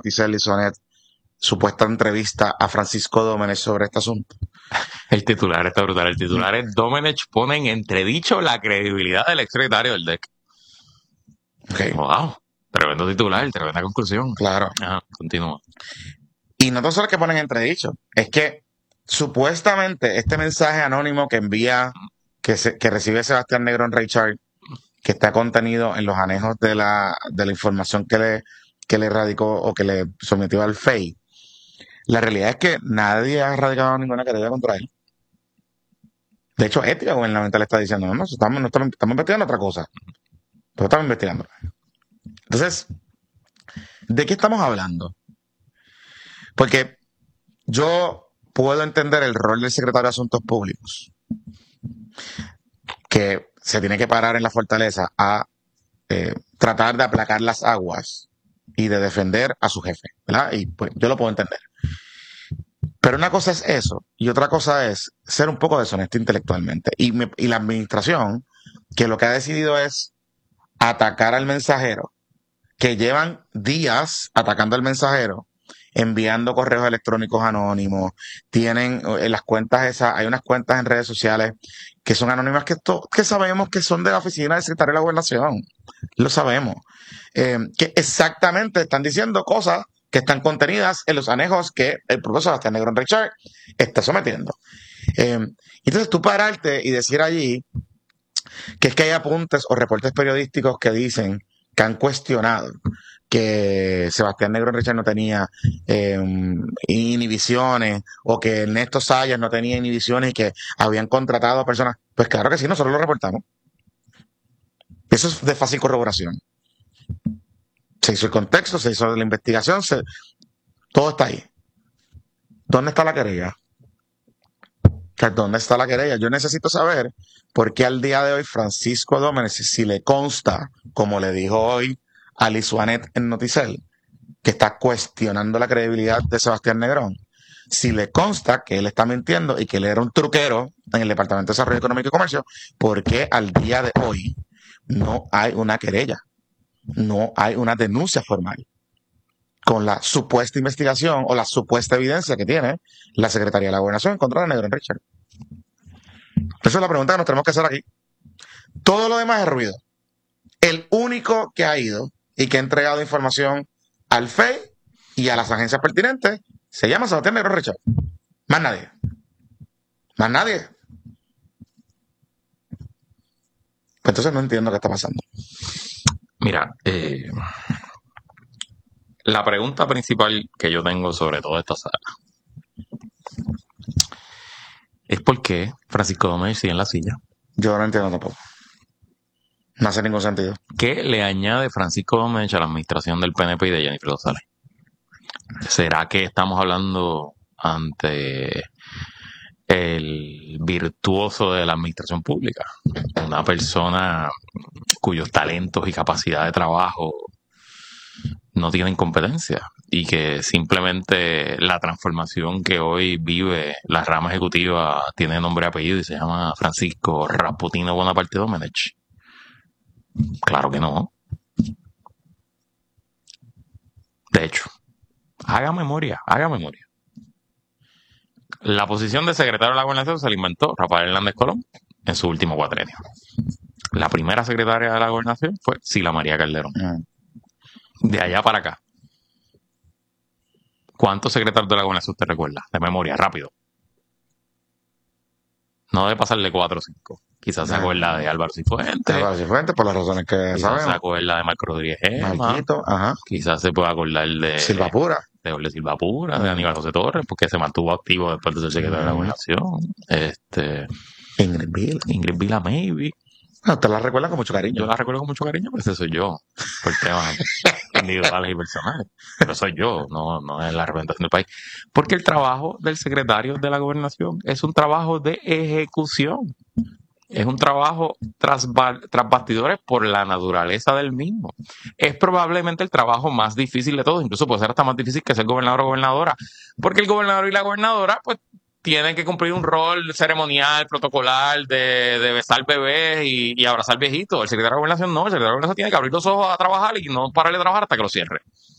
Noticel y Sonet supuesta entrevista a Francisco Domenech sobre este asunto? El titular está brutal. El titular es: Domenech pone en entredicho la credibilidad del exsecretario del DEC. Okay. Wow, tremendo titular, tremenda conclusión. Claro. Ajá, continúa. Y no solo que ponen entredicho, es que supuestamente este mensaje anónimo que envía, que recibe Sebastián Negrón Richard, que está contenido en los anejos de la información que le radicó o que le sometió al FEI, la realidad es que nadie ha radicado ninguna querella contra él. De hecho, Ética Gubernamental está diciendo, no, estamos investigando otra cosa. Pero estamos investigando. Entonces, ¿de qué estamos hablando? Porque yo puedo entender el rol del secretario de Asuntos Públicos, que se tiene que parar en la fortaleza a tratar de aplacar las aguas y de defender a su jefe, ¿verdad? Y pues yo lo puedo entender. Pero una cosa es eso y otra cosa es ser un poco deshonesto intelectualmente. Y la administración, que lo que ha decidido es atacar al mensajero, que llevan días atacando al mensajero, enviando correos electrónicos anónimos, tienen las cuentas esas, hay unas cuentas en redes sociales que son anónimas que sabemos que son de la oficina del secretario de la Gobernación, lo sabemos, que exactamente están diciendo cosas que están contenidas en los anejos que el profesor Sebastián Negrón Richard está sometiendo. Entonces tú pararte y decir allí que es que hay apuntes o reportes periodísticos que dicen que han cuestionado que Sebastián Negrón Richard no tenía inhibiciones o que Ernesto Sayas no tenía inhibiciones y que habían contratado a personas. Pues claro que sí, nosotros lo reportamos. Eso es de fácil corroboración. Se hizo el contexto, se hizo la investigación, todo está ahí. ¿Dónde está la querella? ¿Dónde está la querella? Yo necesito saber por qué al día de hoy Francisco Domenech, si le consta, como le dijo hoy a Liz Juanet en Noticel, que está cuestionando la credibilidad de Sebastián Negrón, si le consta que él está mintiendo y que él era un truquero en el Departamento de Desarrollo Económico y Comercio, ¿por qué al día de hoy no hay una querella? No hay una denuncia formal con la supuesta investigación o la supuesta evidencia que tiene la Secretaría de la Gobernación en contra de Negrón Richard. Esa es la pregunta que nos tenemos que hacer aquí. Todo lo demás es ruido. El único que ha ido y que ha entregado información al FEI y a las agencias pertinentes se llama Sebastián Negrón Richard. Más nadie. Más nadie. Entonces no entiendo qué está pasando. Mira, la pregunta principal que yo tengo sobre toda esta saga es por qué Francisco Domenech sigue en la silla. Yo no entiendo tampoco. No hace ningún sentido. ¿Qué le añade Francisco Domenech a la administración del PNP y de Jennifer González? ¿Será que estamos hablando ante el virtuoso de la administración pública? Una persona cuyos talentos y capacidad de trabajo no tienen competencia y que simplemente la transformación que hoy vive la rama ejecutiva tiene nombre y apellido y se llama Francisco Raputino Bonaparte Domenech. Claro que no. De hecho, haga memoria. La posición de secretario de la Gobernación se la inventó Rafael Hernández Colón en su último cuatrenio. La primera secretaria de la Gobernación fue Sila María Calderón. De allá para acá, ¿cuántos secretarios de la Gobernación usted recuerda? De memoria, rápido. No debe pasarle 4 o 5. Quizás se acuerda de Álvaro Cifuentes. Álvaro Cifuentes, por las razones que Quizás sabemos. se acuerda de Marco Rodríguez Gema. Marquito, ajá. Quizás se pueda acordar de Silva Pura. De Jorge Silva Pura, de Aníbal José Torres, porque se mantuvo activo después de ser secretario de la Gobernación. Ingrid Vila Maybe. No, usted la recuerda con mucho cariño. Yo la recuerdo con mucho cariño, pero ese soy yo, por temas individuales y personales. Pero soy yo, no es la representación del país. Porque el trabajo del secretario de la Gobernación es un trabajo de ejecución. Es un trabajo tras bastidores por la naturaleza del mismo. Es probablemente el trabajo más difícil de todos. Incluso puede ser hasta más difícil que ser gobernador o gobernadora. Porque el gobernador y la gobernadora, pues, tienen que cumplir un rol ceremonial, protocolar, de besar bebés y abrazar viejitos. El secretario de Gobernación no. El secretario de Gobernación tiene que abrir los ojos a trabajar y no pararle de trabajar hasta que lo cierre.